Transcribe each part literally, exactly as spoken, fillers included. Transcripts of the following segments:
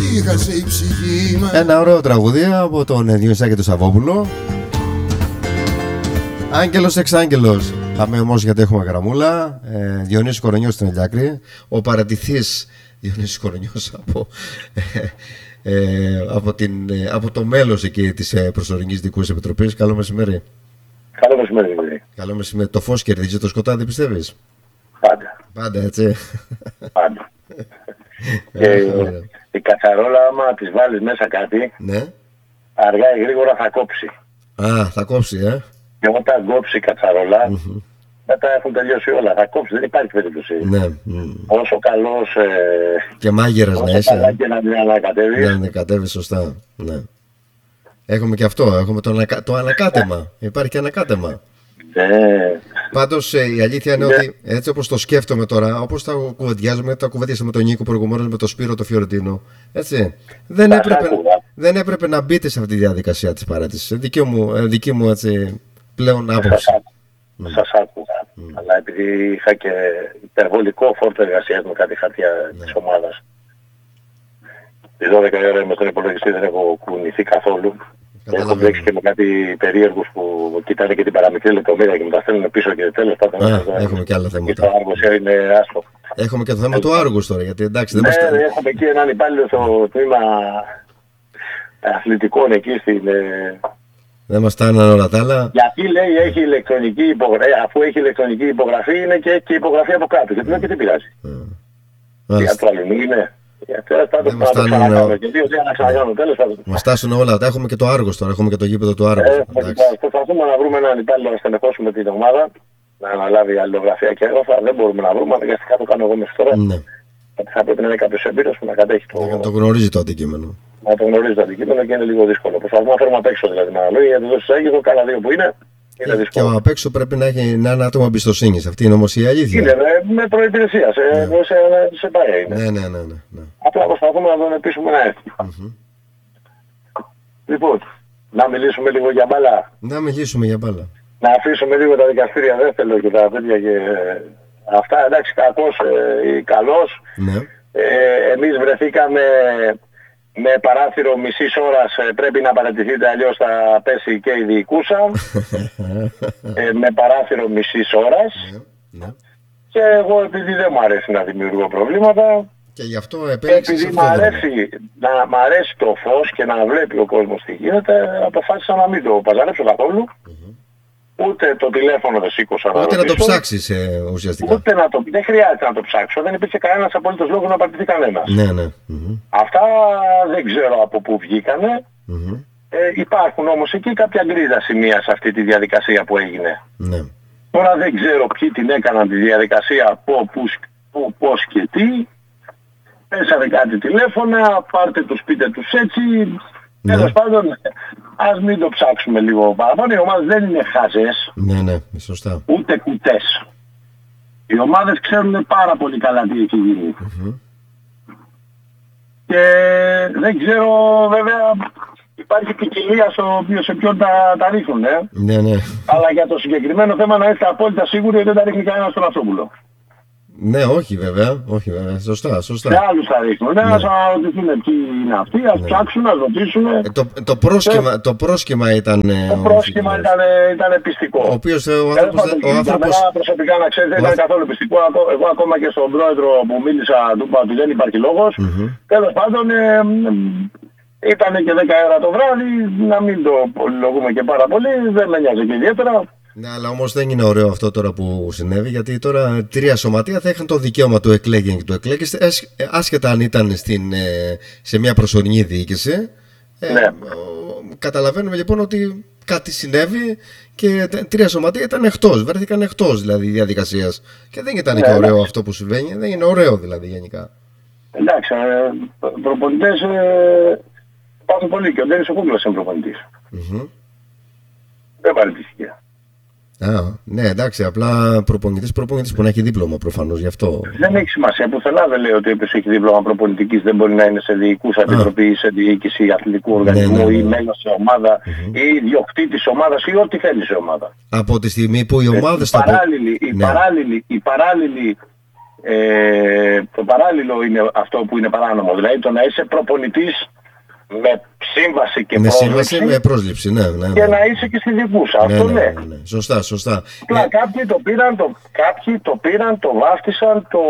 ησύχασε η ψυχή μας. Ένα ωραίο τραγούδι από τον Διονυσάκη του Σαββόπουλο. Άγγελος εξάγγελος. Πάμε όμως γιατί έχουμε γραμμούλα. ε, Διονύσης Κορονιός στην Ελιάκρη. Ο παρατηθής Διονύσης Κορονιός από, ε, ε, από, την, ε, από το μέλος εκεί της ε, προσωρινής Δικούς Επιτροπής. Καλό μεσημέρι. Καλό μεσημέρι. Καλό μεσημέρι. Το φως κερδίζει το σκοτάδι, πιστεύεις? Πάντα. Πάντα, έτσι. Πάντα. Και η κατσαρόλα, άμα της βάλεις μέσα κάτι, ναι. αργά ή γρήγορα θα κόψει. Α, θα κόψει, ε. Και όταν κόψει η κατσαρόλα, mm-hmm. μετά έχουν τελειώσει όλα. Θα κόψει, δεν υπάρχει περίπτωση. Ναι. Όσο καλός ε, και μάγειρας να είσαι. Καλά και να την ανακατεύεις. Να ανακατεύεις σωστά. Ναι. Έχουμε και αυτό. Έχουμε το, ανακα... το ανακάτεμα. Υπάρχει και ανακάτεμα. Ναι. Πάντως η αλήθεια είναι ναι. ότι έτσι όπως το σκέφτομαι τώρα, όπως τα κουβεντιάζουμε, τα κουβέντιασα με τον Νίκο προηγουμένως, με τον Σπύρο το Φιωρεντίνο. Έτσι. Δεν έπρεπε, δεν έπρεπε να μπείτε σε αυτή τη διαδικασία της παράτησης. Δική μου, δική μου έτσι, πλέον άποψη. Mm. Σας άκουγα. Mm. Αλλά επειδή είχα και υπερβολικό φόρτο εργασίας με κάτι χαρτιά ναι. της ομάδας. Τις δώδεκα ώρα με τον υπολογιστή δεν έχω κουνηθεί καθόλου. Έχω μπλέξει και με κάτι περίεργους που κοιτάνε και την παραμικρή λεπτομέρεια και με τα στέλνουν πίσω και τέλος πάντων. Έχουμε και άλλα θέματα. Και το Άργος είναι άστοχο. Έχουμε και το θέμα του Άργους τώρα, γιατί εντάξει δεν ναι, μας... Ναι, έχουμε εκεί έναν υπάλληλο στο τμήμα αθλητικών εκεί στην... Δεν μας στάναν όλα τα άλλα. Γιατί λέει έχει ηλεκτρονική υπογραφή, αφού έχει ηλεκτρονική υπογραφή είναι και, και υπογραφή από κάτω. Γιατί λέω και τι πειράζει. Για το άλλο είναι. Μας στάσουν όλα, τα έχουμε και το Άργος τώρα, έχουμε και το γήπεδο του Άργος. Ε, προσπαθούμε να βρούμε έναν υπάλληλο να στενεχώσουμε την ομάδα, να αναλάβει αλληλογραφία και έγγραφα. Δεν μπορούμε να βρούμε, αναγκαστικά το κάνω εγώ μέχρι τώρα. Ναι. Γιατί θα πρέπει να είναι κάποιος εμπειρός που να κατέχει το... Να το γνωρίζει το αντικείμενο. Να το γνωρίζει το αντικείμενο και είναι λίγο δύσκολο. Προσπαθούμε να φέρουμε απ' έξω δηλαδή με άλλο, γιατί εδώ στις Άγιες, κάνα δύο που είναι. Και, και ο απ' έξω πρέπει να έχει να είναι άτομο εμπιστοσύνης. Αυτή είναι όμως η αλήθεια. Είναι με, με προϋπηρεσία. Σε, ναι. σε, σε, σε πάει είναι. Ναι, ναι, ναι, ναι, ναι. Απλά προσπαθούμε να τον πείσουμε να έρθει. Mm-hmm. Λοιπόν, να μιλήσουμε λίγο για μπάλα. Να μιλήσουμε για μπάλα. Να αφήσουμε λίγο τα δικαστήρια, δεν θέλω και τα τέτοια και αυτά. Εντάξει, κακός ή καλός. Ναι. Ε, εμείς βρεθήκαμε με παράθυρο μισής ώρας, πρέπει να παρατηθείτε αλλιώς θα πέσει και η διοικούσα. ε, με παράθυρο μισής ώρας. Ναι, ναι. Και εγώ επειδή δεν μου αρέσει να δημιουργώ προβλήματα. Και γι' αυτό επέλεξες επειδή μου αρέσει, να, μ' αρέσει το φως και να βλέπει ο κόσμος τι γίνεται, αποφάσισα να μην το παζαρέψω καθόλου. Mm-hmm. Ούτε το τηλέφωνο δεν σήκωσα να Ούτε ρωτήσω, να το ψάξεις ε, ουσιαστικά. Ούτε να το... Δεν χρειάζεται να το ψάξω. Δεν υπήρχε κανένας απολύτως λόγος να παραιτηθεί κανένας. Ναι, ναι. Mm-hmm. Αυτά δεν ξέρω από πού βγήκανε. Mm-hmm. Ε, υπάρχουν όμως εκεί κάποια γκρίζα σημεία σε αυτή τη διαδικασία που έγινε. Ναι. Τώρα δεν ξέρω ποιοι την έκαναν τη διαδικασία, πού, πού, πώς και τι. Πέσανε κάτι τηλέφωνα, πάρτε τους, πείτε τους έτσι. Ναι. Τέλος πάντων, ας μην το ψάξουμε λίγο παραπάνω. Οι ομάδες δεν είναι χαζές. Ναι, ναι, σωστά. Ούτε κουτές. Οι ομάδες ξέρουν πάρα πολύ καλά τι έχει γίνει. Mm-hmm. Και δεν ξέρω βέβαια, υπάρχει ποικιλία στο σε ποιον τα, τα ρίχνουν. Ε. Ναι, ναι. Αλλά για το συγκεκριμένο θέμα να είστε απόλυτα σίγουροι ότι δεν τα ρίχνει κανένας στον Αυτόπουλο. Ναι, όχι βέβαια, όχι βέβαια, σωστά, σωστά. Σε άλλους θα ρίχνουν, ναι. Ας αναρωτηθούν ποιοι είναι αυτοί, ας ναι. ψάξουν, ας ρωτήσουν. Ε, το, το, πρόσχημα, το πρόσχημα ήταν... Το πρόσχημα ήταν, ήταν πιστικό. Ο οποίος ο άνθρωπος... Ο άνθρωπος... Για προσωπικά να ξέρετε δεν ήταν καθόλου πιστικό. Εγώ ακόμα και στον πρόεδρο που μίλησα του είπα ότι δεν υπάρχει λόγος. Mm-hmm. Τέλος πάντων ε, ήταν και δέκα ώρα το βράδυ, να μην το πολυλογούμε και πάρα πολύ, δεν με νοιάζει και ιδιαίτερα. Ναι, αλλά όμως δεν είναι ωραίο αυτό τώρα που συνέβη, γιατί τώρα τρία σωματεία θα είχαν το δικαίωμα του εκλέγην και του εκλέγεστε, άσχετα αν ήταν στην, σε μια προσωρινή διοίκηση. Ε, ναι. Καταλαβαίνουμε λοιπόν ότι κάτι συνέβη και τρία σωματεία ήταν εκτός, βρέθηκαν εκτός δηλαδή διαδικασίας. Και δεν ήταν ναι, και ωραίο ναι. αυτό που συμβαίνει, δεν είναι ωραίο δηλαδή γενικά. Εντάξει, ε, προπονητές ε, υπάρχουν πολλοί και ο Ντένις ο Κούκλος είναι προπονητής. Mm-hmm. Δεν πάρει πτυχία. Α, ναι, εντάξει, απλά προπονητής, προπονητής που να έχει δίπλωμα προφανώς γι' αυτό. Δεν έχει σημασία. Πουθενά δεν λέει ότι όποιος έχει δίπλωμα προπονητικής δεν μπορεί να είναι σε διοικούσα επιτροπή ή σε διοίκηση αθλητικού οργανισμού ναι, ναι, ναι. ή μέλος σε ομάδα mm-hmm. ή ιδιοκτήτης ομάδας ή ό,τι θέλει σε ομάδα. Από τη στιγμή που οι ομάδες θα η, παράλληλη, η, ναι. παράλληλη, η παράλληλη Ε, το παράλληλο είναι αυτό που είναι παράνομο. Δηλαδή το να είσαι προπονητής με σύμβαση και με πρόσληψη, σύμβαση, με πρόσληψη, ναι, ναι, ναι. και να είσαι και στη δικούσα. Ναι, Αυτό ναι, ναι. ναι, ναι. Σωστά, σωστά. Απλά Ε, κάποιοι το πήραν, το, κάποιοι το πήραν, το βάφτισαν, το,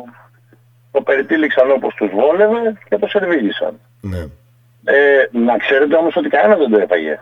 το περιτύλιξαν όπως τους βόλευε και το σερβίρισαν. ναι. Ε, να ξέρετε όμως ότι κανένας δεν το έφαγε.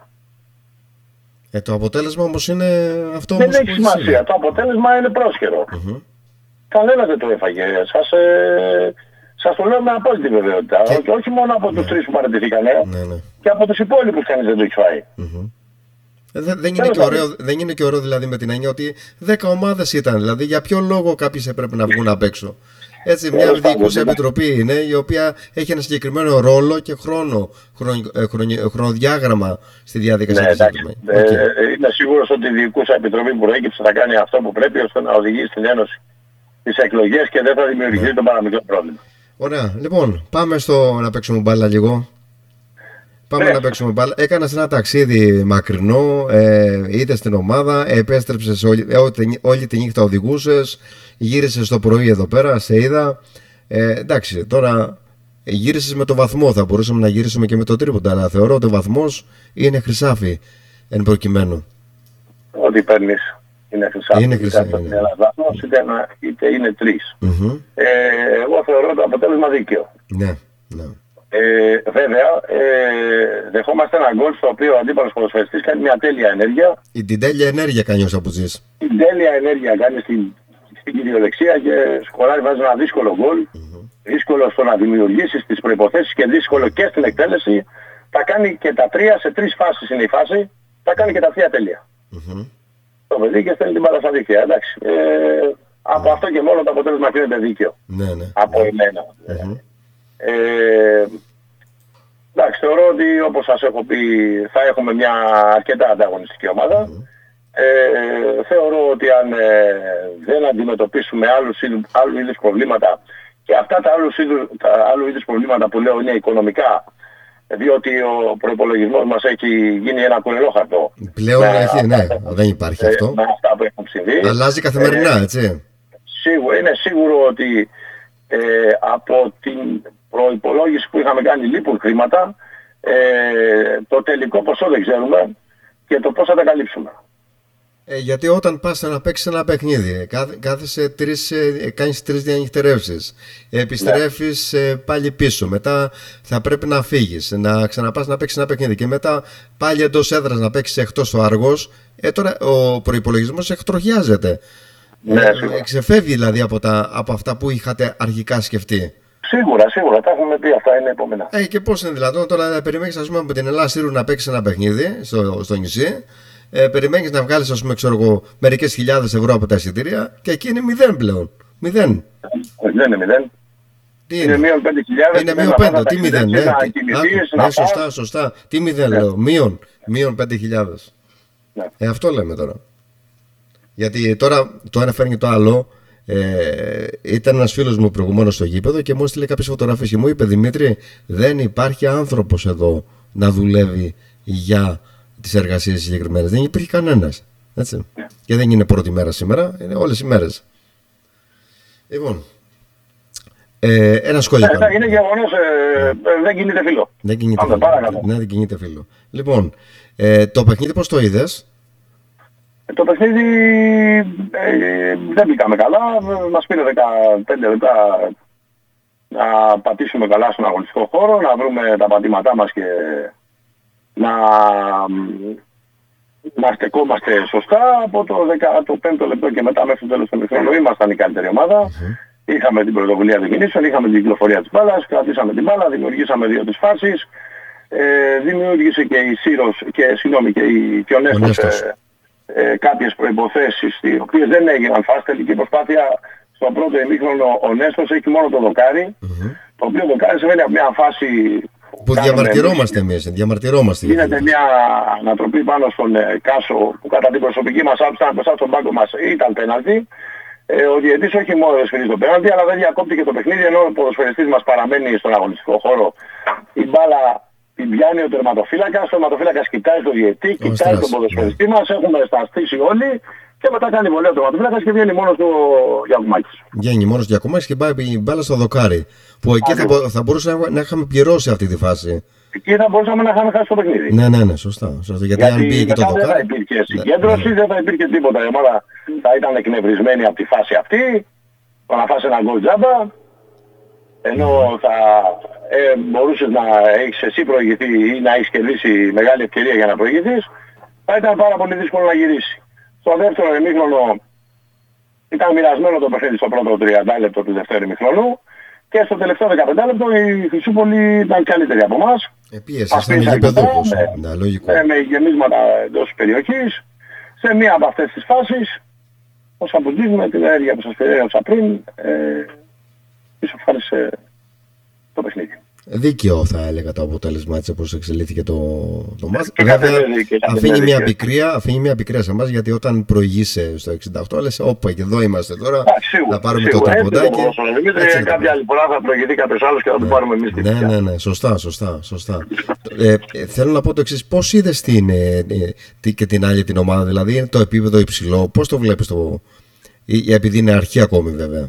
Ε, το αποτέλεσμα όμως είναι αυτό Δεν όμως έχει που σημασία. σημαίνει. Το αποτέλεσμα είναι πρόσχερο. Μμμ. Κανένας δεν το έφαγε. Σας, ε, σας το λέω με απόλυτη βεβαιότητα. Και- Και όχι μόνο από τους τρεις που παρατηθήκανε, Ναι, ναι. και από τους υπόλοιπους κανείς δεν το έχει φάει. Μμμ. Ε, δε- δεν, είναι Τέλος και ωραίο, πάντων. δεν είναι και ωραίο δηλαδή με την έννοια ότι δέκα ομάδες ήταν. Δηλαδή για ποιο λόγο κάποιοι έπρεπε να βγουν απ' έξω. Έτσι, μια Τέλος πάντων, διοικούσα εντάξει. επιτροπή είναι η οποία έχει ένα συγκεκριμένο ρόλο και χρόνο, χρονι- ε, χρονι- ε, χρονοδιάγραμμα στη διαδικασία Ναι, της εντάξει. συγκεκριμένη. Ε, Οκ. ε, είμαι σίγουρος ότι η διοικούσα επιτροπή που προέκυψε θα κάνει αυτό που πρέπει ώστε να οδηγήσει στην Ένωση τις εκλογές και δεν θα δημιουργηθεί το παραμικρό πρόβλημα. Ωραία, λοιπόν, πάμε στο να παίξουμε μπάλα λίγο. Πάμε Ναι. να παίξουμε μπάλα. Έκανες ένα ταξίδι μακρινό, ε, είτε στην ομάδα, επέστρεψες όλη, ε, όλη, όλη τη νύχτα οδηγούσες, γύρισες το πρωί εδώ πέρα, σε είδα. Ε, εντάξει, τώρα γύρισες με το βαθμό, θα μπορούσαμε να γυρίσουμε και με το τρίποντα, αλλά θεωρώ ότι ο βαθμός είναι χρυσάφι εν προκειμένου. Ό,τι παίρνεις είναι χρυσάφι. Είναι χρυσάφι, Είτε ναι. είναι ένας βαθμός, είτε, ένα, είτε είναι τρεις. Μμμ. Ε, εγώ θεωρώ το αποτέλεσμα δίκαιο. Ναι, ναι. Ε, βέβαια, ε, δεχόμαστε ένα γκολ στο οποίο ο αντίπαλος ποδοσφαιριστής κάνει μια τέλεια ενέργεια. Η την τέλεια ενέργεια κάνει ο Σαπουτζής. Την τέλεια ενέργεια κάνει στην, στην κυριολεξία και σκοράρει, βάζει ένα δύσκολο γκολ. Δύσκολο στο να δημιουργήσεις τις προϋποθέσεις και δύσκολο και στην εκτέλεση. Τα κάνει και τα τρία, σε τρεις φάσεις είναι η φάση, τα κάνει και τα τρία τέλεια. Μμμ. Το παιδί και στέλνει την μπάλα στα δίκτυα. Εντάξει. Ε, από αυτό και μόνο το αποτέλεσμα γίνεται δίκαιο. Ναι, ναι. Από εμένα. Μμμ. Ε, εντάξει, θεωρώ ότι όπως σας έχω πει θα έχουμε μια αρκετά ανταγωνιστική ομάδα. Ε, θεωρώ ότι αν ε, δεν αντιμετωπίσουμε άλλους είδου, άλλου είδους προβλήματα, και αυτά τα άλλου είδους, τα άλλου είδους προβλήματα που λέω είναι οικονομικά, διότι ο προϋπολογισμός μας έχει γίνει ένα κουρελόχαρτο. Πλέον με έχει, αυτά ναι, που- δεν υπάρχει ε, αυτό. με αυτά που έχουν συμβεί. Αλλάζει καθημερινά, έτσι. Σίγουρα, είναι σίγουρο ότι ε, από την προϋπολόγηση που είχαμε κάνει λείπουν χρήματα, ε, το τελικό ποσό δεν ξέρουμε και το πώς θα τα καλύψουμε. Ε, γιατί όταν πας να παίξεις ένα παιχνίδι, κάθε, κάθεσαι τρεις, ε, κάνεις τρεις διανυκτερεύσεις, επιστρέφεις ε, πάλι πίσω, μετά θα πρέπει να φύγεις, να ξαναπάς να παίξεις ένα παιχνίδι και μετά πάλι εντός έδρας να παίξεις εκτός το Άργος. Ε, τώρα ο προϋπολογισμός εκτροχιάζεται. Ναι, Ε, σίγουρα. ξεφεύγει δηλαδή από, τα, από αυτά που είχατε αρχικά σκεφτεί. Σίγουρα, σίγουρα, τα έχουμε πει, αυτά είναι επόμενα. Ε, και πώς είναι δυνατόν τώρα να περιμένεις, ας πούμε, από την Ελλάδα Σύρου να παίξεις ένα παιχνίδι στο, στο νησί, ε, περιμένεις να βγάλεις, ας πούμε, ξέρω εγώ, μερικές χιλιάδες ευρώ από τα εισιτήρια και εκεί είναι μηδέν πλέον. Μηδέν. Όχι, δεν είναι μηδέν. Τι Είναι μείον πέντε χιλιάδες. Είναι και μείον να πας πέντε. να Τι μηδέν, ναι. ταξιδέψεις, Τι- να κινηθείς, άκου, να ναι, πας. σωστά, σωστά. Τι μηδέν Ναι. λέω. Μείον. Μείον πέντε χιλιάδες. Ναι. Ε, αυτό λέμε τώρα. Γιατί τώρα το ένα φέρνει και το άλλο. Ε, ήταν ένας φίλος μου προηγουμένως στο γήπεδο και μου έστειλε κάποιες φωτογραφίες και μου είπε, Δημήτρη, δεν υπάρχει άνθρωπος εδώ να δουλεύει για τις εργασίες συγκεκριμένες. Δεν υπήρχε κανένας. Έτσι. Και δεν είναι πρώτη μέρα σήμερα, είναι όλες οι μέρες. Λοιπόν, ε, ένα σχόλιο Ε, κάνω. είναι γεγονός, ε, ε, δεν κινείται φίλο. Δεν κινείται Πάμε, φίλο. παρακαλώ. Ναι, δεν κινείται φίλο. Λοιπόν, ε, το παιχνίδι πώς το είδες? Ε, Το παιχνίδι ε, δεν μπήκαμε καλά. Ε, Μας πήρε δεκαπέντε λεπτά να πατήσουμε καλά στον αγωνιστικό χώρο, να βρούμε τα πατήματά μας και να, να στεκόμαστε σωστά. Από το δεκαπέμπτο λεπτό και μετά μέχρι το τέλος του παιχνιδιού ήμασταν η καλύτερη ομάδα. Είχαμε την πρωτοβουλία των κινήσεων, είχαμε την κυκλοφορία της μπάλας, κρατήσαμε την μπάλα, δημιουργήσαμε δύο τις φάσεις. Ε, δημιούργησε και η Σύρος και, συγγνώμη, και, η, και ο Νέστος, Νέστος. ε, ε, κάποιες προϋποθέσεις οι οποίες δεν έγιναν φάση. Τελική προσπάθεια στο πρώτο ημίχρονο ο Νέστος έχει μόνο το δοκάρι, το οποίο δοκάρι σημαίνει από μια φάση Που κάνουμε διαμαρτυρόμαστε εμείς. Διαμαρτυρόμαστε. εμείς. Γίνεται μια ανατροπή πάνω στον ε, Κάσο που κατά την προσωπική μας άποψη μπροστά στον πάγκο μας ήταν πέναλτι. Ε, ο διαιτής όχι μόνο δεν σφυρίζει το πέναλτι, αλλά δεν διακόπτει και το παιχνίδι, ενώ ο ποδοσφαιριστής μας παραμένει στον αγωνιστικό χώρο. Η μπάλα την πιάνει ο τερματοφύλακας, ο τερματοφύλακας κοιτάει τον διαιτή, κοιτάει Στρας, τον ποδοσφαιριστή μας, έχουμε σταστήσει όλοι Και μετά κάνει βολέο το ματοφύλακας και βγαίνει μόνος του ο Γιακουμάκης. Βγαίνει μόνος του Γιακουμάκης και πάει η μπάλα στο δοκάρι. Που εκεί θα, μπο- θα μπορούσε να, να είχαμε πληρώσει αυτή τη φάση. Εκεί θα μπορούσαμε να είχαμε χάσει το παιχνίδι. Ναι, ναι, ναι, σωστά. σωστά. Γιατί, Γιατί αν μπήκε και το μετά δεν θα δοκάρι. υπήρχε συγκέντρωση, δεν θα υπήρχε τίποτα. Η ομάδα θα ήταν εκνευρισμένη από τη φάση αυτή, το να φάσει ένα γκολ τζάμπα, ενώ θα ε, μπορούσες να έχεις εσύ προηγηθεί ή να έχεις κερδίσει μεγάλη ευκαιρία για να προηγηθείς, θα ήταν πάρα πολύ δύσκολο να γυρίσει. Στο δεύτερο ημίχρονο ήταν μοιρασμένο το παιχνίδι στο πρώτο τριάντα λεπτό του δεύτερου ημίχρονου και στο τελευταίο δεκαπέντε λεπτό η Χρυσούπολη ήταν καλύτερη από εμάς. Ε, πίεση, ήταν γηπεδούχος. Ναι, λογικό. Με, με γεμίσματα εντός της περιοχής. Σε μία από αυτές τις φάσεις, ως απουτίζουμε την ενέργεια που σας περιέγραψα πριν, ε, ισοφάρισε το παιχνίδι. Δίκαιο θα έλεγα το αποτέλεσμα έτσι όπως εξελίχθηκε το, το μάτς. Και Βέβαια κατεβαίνει, και αφήνει κατεβαίνει μια, και- πικρία, αφήνει μια πικρία σε εμάς γιατί όταν προηγείσαι στο εξήντα οκτώ λες όπα και εδώ είμαστε τώρα Α, σίγουρα, να πάρουμε σίγουρα. το Έτσι τραποντάκι. το ποδόσφαιρο, Δημήτρη, Έτσι είναι το κάποια άλλη φορά θα προηγηθεί κάποιος άλλος και θα του πάρουμε εμείς τη Ναι, φυσιά. ναι, ναι, σωστά, σωστά, σωστά. ε, ε, θέλω να πω το εξής, πώς είδες την, ε, ε, τι- και την άλλη την ομάδα, δηλαδή είναι το επίπεδο υψηλό, πώς το βλέπεις το, ε, επειδή είναι αρχή ακόμη βέβαια.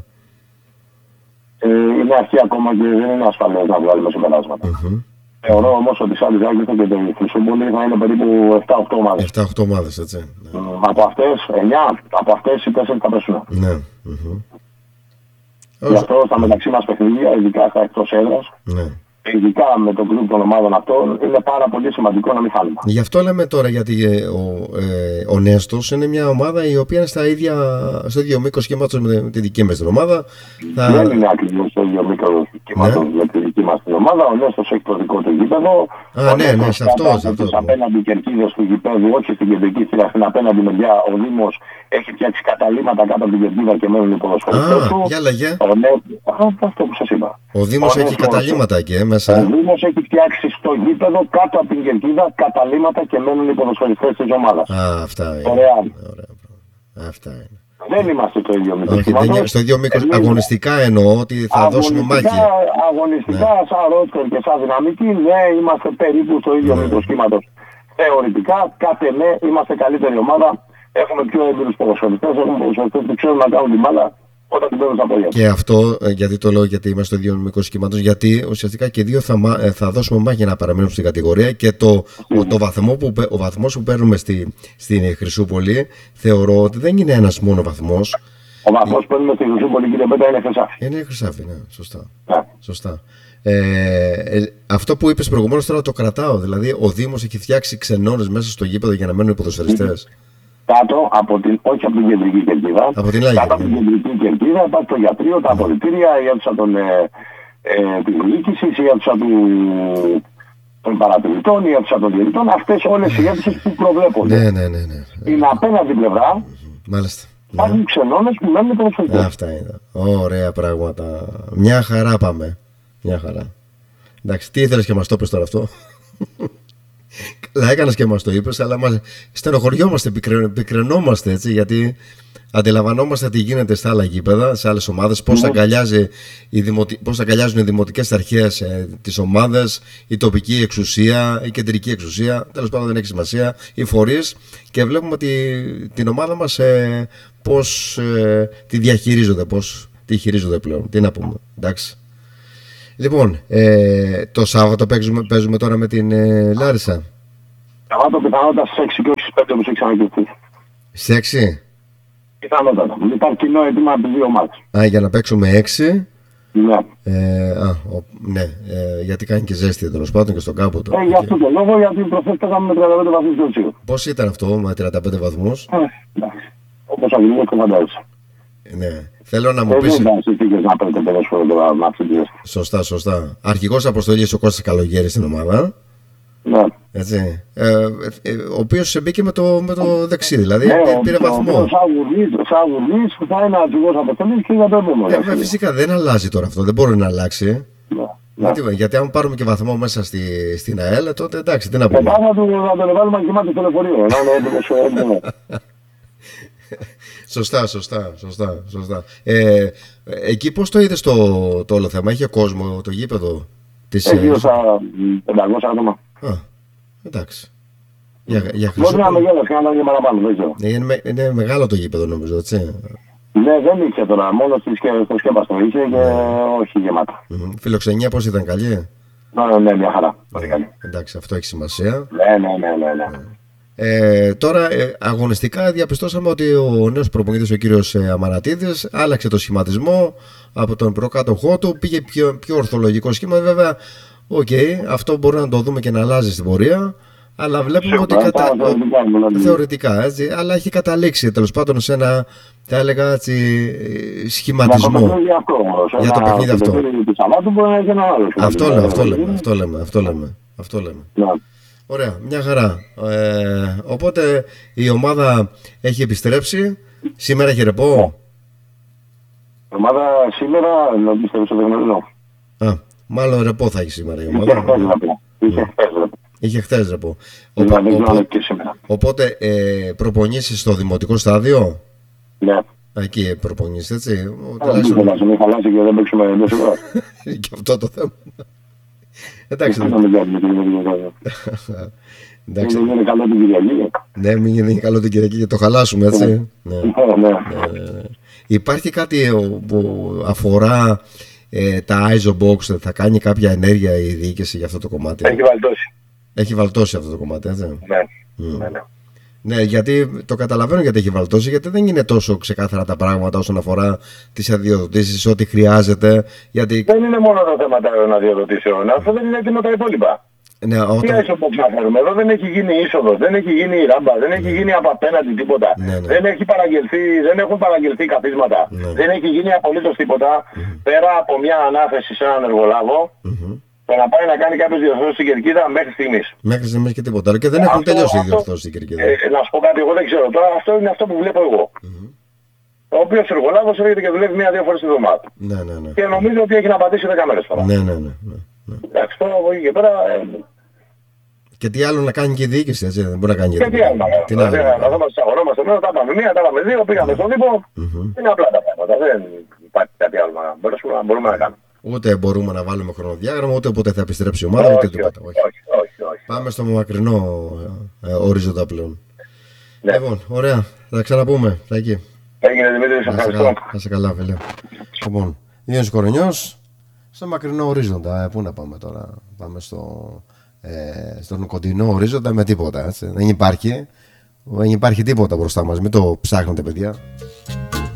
Ε, είναι αρχή ακόμα και δεν είναι ασφαλές να βγάλουμε συμπεράσματα. Μμμ. Θεωρώ όμως ότι σαν Ζάκη και το Χρυσούπολη θα είναι περίπου επτά οκτώ ομάδες. επτά οκτώ ομάδες, έτσι. Ναι. Ε, Από αυτές, εννιά, από αυτές οι τέσσερις θα πέσουν. Ναι. Μμμ. Γι' αυτό στα μεταξύ μας παιχνίδια, ειδικά στα εκτός έδρας, Ναι. ειδικά με το γκρουπ των ομάδων αυτών, είναι πάρα πολύ σημαντικό να μην χάνουμε. Γι' αυτό λέμε τώρα γιατί ε, ο, ε, ο Νέστος είναι μια ομάδα η οποία είναι στα ίδια, στο ίδιο μήκος σχήματος με τη δική μας την ομάδα. Θα... Δεν είναι ακριβώς το ίδιο μικρό κύματος Ναι. με τη δική μας την ομάδα. Ο Νέστος έχει το δικό του γήπεδο. Α, Ο ναι, Νέστος ναι, σε αυτό, κάτω σε από αυτό. τις απέναντι κερκίδες του γηπέδου, όχι στην κεντρική θύρα, στην απέναντι μεριά, ο Δήμος έχει φτιάξει καταλήμματα κάτω από την κερκίδα και μένουν οι ποδοσφαιριστές Α, του. για λέγε. Ο Νέ- Α, αυτό που σας είπα. Ο Δήμος Ο έχει Νέστος- καταλήμματα εκεί ε, Ο μέσα. Δήμος έχει φτιάξει στο γήπεδο κάτω από την κερκίδα καταλήμματα και μένουν οι ποδοσφαιριστές της ομάδας. Α, αυτά είναι. Ωραία. Ωραία, πράγματα. Αυτά είναι. Δεν είμαστε το ίδιο μήκος Όχι, δεν, κύματος. είναι- στο ίδιο μήκος Εμείς- αγωνιστικά εννοώ ότι θα δώσουμε Αγωνιστικά- μάχη. Αγωνιστικά, σαν ρόστερ και σαν δυναμική, ναι, είμαστε περίπου στο ίδιο Ναι. μήκος κύματος. Θεωρητικά, κάθε ναι, είμαστε καλύτερη ομάδα. Έχουμε πιο έμπειρους ποδοσφαιριστές, έχουμε ποδοσφαιριστές που ξέρουν να κάνουν την μπάλα όταν την παίρνουν στα πόδια. Και αυτό, ε, γιατί το λέω, γιατί είμαστε στο ίδιο μήκος κύματος, γιατί ουσιαστικά και οι δύο θα, μα- ε, θα δώσουμε μάχη για να παραμείνουμε στην κατηγορία και το, ο, το βαθμό που, παι- ο βαθμός που παίρνουμε στη, στην Χρυσούπολη θεωρώ ότι δεν είναι ένας μόνο βαθμός. Ο βαθμός που παίρνουμε στη Χρυσούπολη, κύριε Πέτρα, είναι χρυσάφι. Είναι χρυσάφι, ναι, σωστά. Ναι. Σωστά. Ε, ε, αυτό που είπες προηγουμένως τώρα το κρατάω. Δηλαδή, ο Δήμος έχει φτιάξει ξενώνες μέσα στο γήπεδο για να μένουν οι ποδοσφαιριστές. Κάτω από την, όχι από την κεντρική κερκίδα. Από την άλλη Κάτω από την κερκίδα. κεντρική κερκίδα υπάρχει το γιατρείο, τα απολυτήρια, η αίθουσα των, ε, ε, της διοίκησης, η αίθουσα του, των παρατηρητών, η αίθουσα των διαιτητών. Αυτές όλες οι αίθουσες που προβλέπονται. Ναι, ναι, ναι, ναι. Την απέναντι πλευρά Μάλιστα. Ναι. υπάρχουν ξενώνες που μένουν Α, ποδοσφαιριστές. αυτά είναι. Ωραία πράγματα. Μια χαρά πάμε. Μια χαρά. Εντάξει, τι ήθελες και μας το είπες τώρα αυτό. Καλά έκανες και μας το είπες, αλλά μας στενοχωριόμαστε, πικρε- πικραινόμαστε έτσι, γιατί αντιλαμβανόμαστε τι γίνεται στα άλλα γήπεδα, σε άλλες ομάδες, πώς, Ναι. αγκαλιάζει η δημοτι... πώς αγκαλιάζουν οι δημοτικές αρχές ε, τις ομάδες, η τοπική εξουσία, η κεντρική εξουσία, τέλος πάντων δεν έχει σημασία, οι φορείς, και βλέπουμε τη, την ομάδα μας ε, πώς ε, τη διαχειρίζονται, πώς τη χειρίζονται πλέον. Τι να πούμε, εντάξει. Λοιπόν, ε, το Σάββατο παίζουμε, παίζουμε τώρα με την ε, Λάρισα. Σαββάτο πιθανότατα στις έξι και όχι στις πέντε όπως έχει ξανακριθεί. Σε έξι. Πιθανότατα. Υπάρχει κοινό αίτημα από τις δύο ομάδες. Α, για να παίξουμε έξι. Ναι. Ε, α, ο, ναι, ε, γιατί κάνει και ζέστη τέλος πάντων και στον κάποτο. Ε, για αυτό το λόγο, γιατί προχθές παίζαμε με τριάντα πέντε βαθμούς Κελσίου. Πώς ήταν αυτό με τριάντα πέντε βαθμούς? Ε, εντάξει. Όπως ακριβώς το φαντάζεσαι. Ε, ναι. Θέλω να μου Ε, πεις. δεν ήταν συνθήκες να παίρνετε ποδόσφαιρο τώρα με αυτή τη ζέστη. Σωστά, σωστά. Αρχηγός αποστολής ο Κώστας Καλογέρης στην ομάδα. Ναι. Έτσι. Ε, ε, ε, ο οποίος μπήκε με το, με το δεξί, δηλαδή Ναι, πήρε- ο- πήρε ο- βαθμό. ο Σαγουρλής- ο Σαγουρλής θα είναι αρχηγός αποστολής και για το επόμενο. Ε, βέβαια, φυσικά δεν αλλάζει τώρα αυτό, δεν μπορεί να αλλάξει. Ναι. Ναι. Γιατί, γιατί αν πάρουμε και βαθμό μέσα στη, στην ΑΕΛ, τότε εντάξει, τι να πούμε. Μετά θα του- θα τον βάλουμε και μάτι στο λεωφορείο. Να είναι έτοιμος, ε, έτοιμος. Σωστά, σωστά, σωστά, σωστά. Ε, εκεί πώς το είδες το, το όλο θέμα, είχε κόσμο το γήπεδο της... Έχει ε, γύρω στα πεντακόσια άτομα. Α, εντάξει. Για, για Μπορεί να Χρυσούπολη. μεγαλώσει, να είναι παραπάνω, δεν ξέρω. Είναι, με- είναι μεγάλο το γήπεδο νομίζω, έτσι. Ναι, δεν είχε τώρα, μόνο στη σκε- στο σκέπαστο είχε και όχι γεμάτα. Μμμ. Φιλοξενία πώς ήταν, καλή? Ναι, ναι, μια χαρά. Πολύ καλή. Εντάξει, αυτό έχει σημασία. Ναι, ναι, ναι, ναι, ναι. Ε, τώρα ε, αγωνιστικά διαπιστώσαμε ότι ο νέος προπονητής, ο κύριος ε, Αμανατίδης, άλλαξε το σχηματισμό από τον προκάτοχό του, πήγε πιο, πιο ορθολογικό σχήμα. Βέβαια, οκ, αυτό μπορεί να το δούμε και να αλλάζει στην πορεία, αλλά βλέπουμε ότι Σίγουρα, κατα... πάρα θεωρητικά, δηλαδή. θεωρητικά, έτσι, αλλά έχει καταλήξει τέλος πάντων σε ένα, θα έλεγα έτσι, ε, Για σχηματισμό. το παιχνίδι αυτό όμως. Για το Ένα- παιχνίδι αυτό. παιχνίδι του Σαββάτου μπορεί να έχει ένα άλλο. Αυτό σχηματισμό. λέμε, αυτό λέμε, αυτό λέμε, αυτό λέμε, αυτό λέμε. Ναι. Ωραία, μια χαρά. Ε, οπότε η ομάδα έχει επιστρέψει. Σήμερα έχει ρεπό. Η ομάδα σήμερα, να πιστεύω ότι δεν γνωρίζω. Α, μάλλον ρεπό θα έχει σήμερα η Είχε ομάδα. χθες ρεπό. Είχε χθες ρεπό. Είχε χθες ρεπό. Δηλαδή, Οπο- δεν ξέρω αν οπο- είναι και σήμερα. Οπότε ε, προπονήσεις στο δημοτικό στάδιο. Ναι. Α, εκεί προπονήσεις, έτσι. Ο- Αλλά μην τουλάχιστον- χαλάσει, μην χαλάσει και δεν παίξουμε εντός ώρας. και αυτό το θέμα. Εντάξει, Τι να μην κάνουμε, τι να μην κάνουμε. εντάξει. Δεν είναι καλό την Κυριακή. Ναι, μην γίνει καλό την Κυριακή και το χαλάσουμε, έτσι. Ναι. Ναι, ναι. Ε, υπάρχει κάτι ε, που αφορά ε, τα άι ες ο Box, θα κάνει κάποια ενέργεια η διοίκηση για αυτό το κομμάτι? Έχει βαλτώσει. Έχει βαλτώσει αυτό το κομμάτι, έτσι. Ναι. Μμ. Ναι, ναι. Ναι, γιατί το καταλαβαίνω γιατί έχει βαλτώσει, γιατί δεν είναι τόσο ξεκάθαρα τα πράγματα όσον αφορά τις αδειοδοτήσεις, ό,τι χρειάζεται. Γιατί Δεν είναι μόνο τα θέματα των αδειοδοτήσεων. Αυτό δεν είναι έτοιμο τα υπόλοιπα. ναι, Τι όταν, άισοπο να φέρουμε εδώ, δεν έχει γίνει είσοδος, δεν έχει γίνει ράμπα, δεν έχει γίνει από απέναντι τίποτα. Ναι, ναι. Δεν, έχει παραγγελθεί, δεν έχουν παραγγελθεί καθίσματα. Ναι. Δεν έχει γίνει απολύτως τίποτα πέρα από μια ανάθεση σε έναν εργολάβο Μμμ. το να πάει να κάνει κάποιες διορθώσεις στην Κερκίδα μέχρι στιγμής. μέχρι στιγμής και τίποτα άλλο. Και δεν έχουν Αυτό- τελειώσει οι αυτό- διορθώσεις στην Κερκίδα. Ε, να σου πω κάτι, εγώ δεν ξέρω τώρα, αυτό είναι αυτό που βλέπω εγώ. Ο οποίος εργολάβος έρχεται και δουλεύει μία-δύο φορές τη βδομάδα. Ναι, ναι, ναι. Και νομίζω ότι έχει να πατήσει δέκα μέρες τώρα. Ναι, ναι, ναι, ναι, ναι. Εντάξει, τώρα από εκεί και πέρα. ε, Και τι άλλο να κάνει και η διοίκηση, έτσι. Δεν μπορεί να κάνει Και τι άλλο να Τι κάνουμε. να Δηλαδή, κάνει. καθόμαστε, αγωνόμαστε μέσα, τα πάμε μία, τα πάμε δύο, πήγαμε στον τύπο. Είναι απλά τα πράγματα. Δεν υπάρχει κάτι άλλο να μπορούμε, να μπορούμε να κάνουμε. Ούτε μπορούμε να βάλουμε χρονοδιάγραμμα, ούτε πότε θα επιστρέψει η ομάδα, ούτε Όχι, τίποτα. όχι, Όχι. όχι, όχι, όχι. Πάμε στο μακρινό ε, ορίζοντα πλέον. Ναι. Λοιπόν, ωραία. Θα τα ξαναπούμε. Θα εκεί. Έγινε Δημήτρη, σε Να σε ευχαριστώ. καλά, να σε καλά, φίλε. Λοιπόν, Γιάννης Κορονιός, στο μακρινό ορίζοντα. Ε, πού να πάμε τώρα? Πάμε στο, ε, στον κοντινό ορίζοντα με τίποτα. Έτσι. Δεν υπάρχει. Δεν υπάρχει τίποτα μπροστά μας. Μην το ψάχνετε, παιδιά.